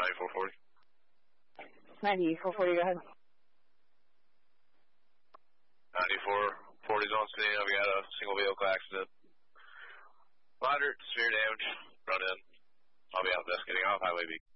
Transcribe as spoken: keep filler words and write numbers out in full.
ninety-four forty. ninety-four forty, go ahead. ninety-four forty's on scene. We got a single vehicle accident. Moderate, severe damage. Run in. I'll be out investigating off Highway B.